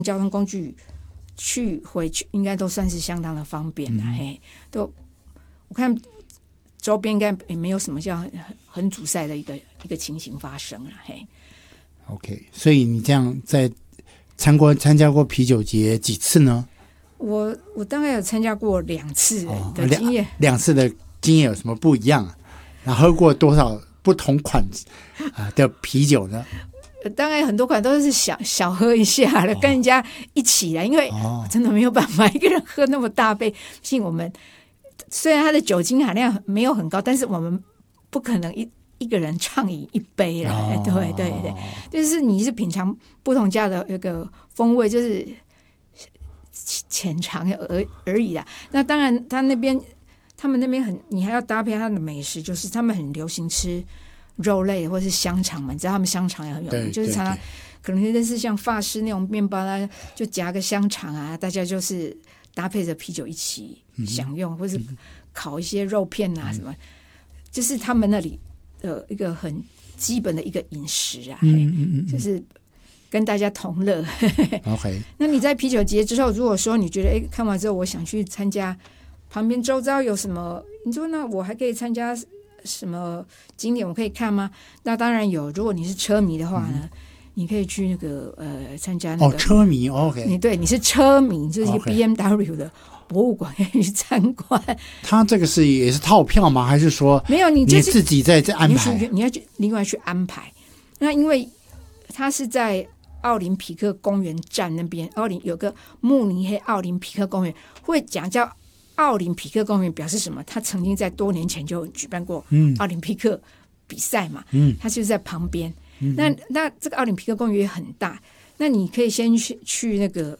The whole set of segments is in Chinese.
交通工具去回去应该都算是相当的方便了。嘿，都我看周边应该也没有什么叫很阻塞的一个情形发生了。嘿 ，OK， 所以你这样在参加过啤酒节几次呢？ 我大概有参加过2次的经验。 2次的经验有什么不一样啊？然后喝过多少不同款的啤酒呢？ 大概很多款都是小喝一下了，跟人家一起来，因为真的没有办法一个人喝那么大杯。我们虽然它的酒精含量没有很高，但是我们不可能一个人畅饮1杯啦。对对对，就是你是品尝不同家的那个风味，就是浅尝而已啦。那当然他们那边你还要搭配他的美食，就是他们很流行吃肉类或是香肠嘛，你知道他们香肠也很有名，就是常常可能就是像法式那种面包啦，就夹个香肠啊，大家就是搭配着啤酒一起享用，或是烤一些肉片啊什么，就是他们那里的一个很基本的一个饮食啊，就是跟大家同乐。 OK， 那你在啤酒节之后，如果说你觉得看完之后我想去参加旁边周遭有什么，你说那我还可以参加什么景点我可以看吗？那当然有，如果你是车迷的话呢，你可以去那个参加那个车迷 OK， 你是车迷，就是一个 BMW 的博物馆可以去参观。 他这个也是套票吗？还是说没有？你自己在安排？ 你要另外去安排。那因为它是在奥林匹克公园站那边，有个慕尼黑奥林匹克公园，会讲叫奥林匹克公园，表示什么？他曾经在多年前就举办过奥林匹克比赛嘛，他就在旁边。那这个奥林匹克公园也很大，那你可以先去那个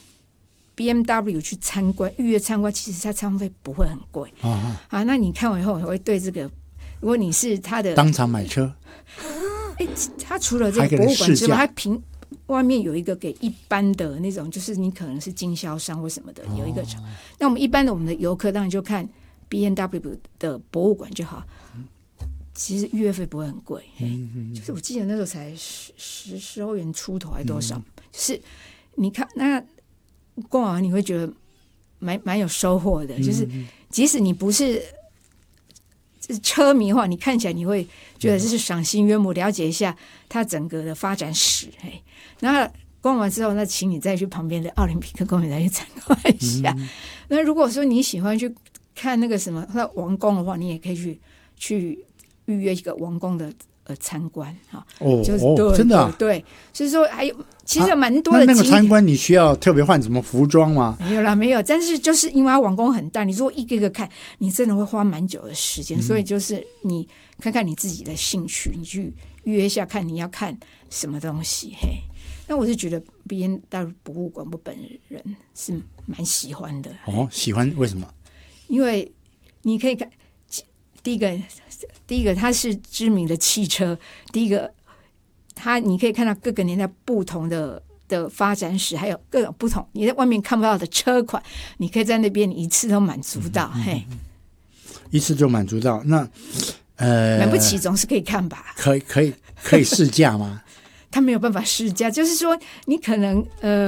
BMW 去参观，预约参观，其实它参观费不会很贵啊。那你看完以后，你会对这个，如果你是他的当场买车， 他除了这个博物馆之外，他外面有一个给一般的那种，就是你可能是经销商或什么的，有一个场。那我们一般的我们的游客当然就看 BMW 的博物馆就好。其实预约费不会很贵，就是我记得那时候才10欧元出头还多少，就是你看那逛完你会觉得蛮有收获的，就是即使你不是车迷的话，你看起来你会觉得这是赏心悦目，了解一下它整个的发展史。那逛完之后，那请你再去旁边的奥林匹克公园再去参观一下。那如果说你喜欢去看那个什么王宫的话，你也可以去预约一个王宫的参观哈。 真的啊？ 对，所以说还有其实有蛮多的那个参观你需要特别换什么服装吗？ 没有啦，没有。但是就是因为它王宫很大，你如果一个一个看，你真的会花蛮久的时间。所以就是你看看你自己的兴趣，你去预约一下，看你要看什么东西。嘿，那我是觉得 BMW 博物馆，我本人是蛮喜欢的。 喜欢为什么？ 因为你可以看，第一个它是知名的汽车，第一个你可以看到各个年代不同的发展史，还有各种不同你在外面看不到的车款，你可以在那边一次都满足到。 一次就满足到。那买不起总是可以看吧？ 可以试驾吗？ 他没有办法试驾，就是说你可能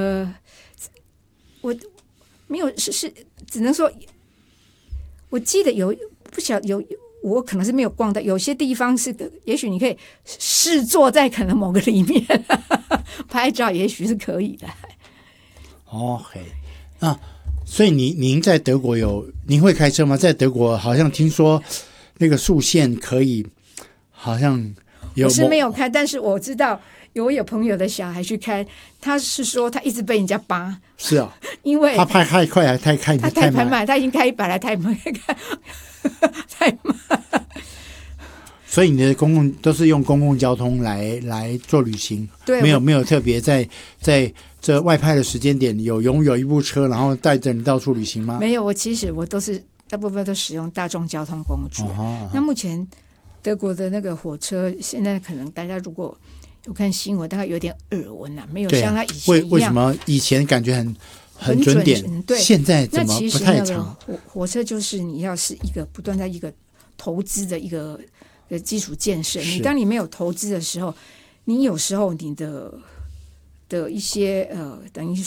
我没有只能说，我记得不晓得有。我可能是没有逛到，有些地方是也许你可以试坐在可能某个里面拍照，也许是可以的。 OK， 那所以您在德国您会开车吗？在德国好像听说那个速限可以，好像有。 我是没有开，但是我知道我有朋友的小孩去开，他是说他一直被人家扒。 是啊， 因为他拍太快还是太慢？ 他已经开100了，他也没开太慢。 所以你的都是用公共交通来做旅行， 对， 没有特别在这外派的时间点拥有一部车，然后带着你到处旅行吗？ 没有，我都是大部分都使用大众交通工具。那目前德国的那个火车，现在可能大家如果有看新闻，大概有点耳闻啊，没有像他以前一样。 为什么以前感觉很准点？ 对， 现在怎么不太长？ 火车就是你要是一个不断在一个投资的一个基础建设，当你没有投资的时候，你有时候你的一些等于